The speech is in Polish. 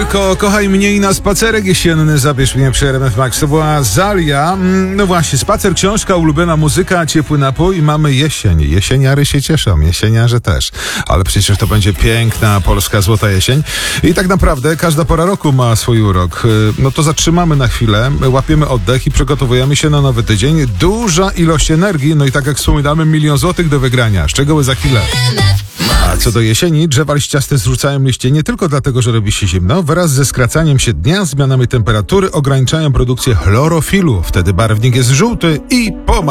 Kochaj mnie i na spacerek jesienny zabierz mnie przy RMF Max. To była Zalia. No właśnie, spacer, książka, ulubiona muzyka, ciepły napój i mamy jesień. Jesieniary się cieszą, jesieniarze też. Ale przecież to będzie piękna polska złota jesień. I tak naprawdę każda pora roku ma swój urok. No to zatrzymamy na chwilę, łapiemy oddech i przygotowujemy się na nowy tydzień. Duża ilość energii, no i tak jak wspominamy, 1 000 000 złotych do wygrania. Szczegóły za chwilę. A co do jesieni, drzewa liściaste zrzucają liście nie tylko dlatego, że robi się zimno, wraz ze skracaniem się dnia, zmianami temperatury ograniczają produkcję chlorofilu. Wtedy barwnik jest żółty i pomarańczowy.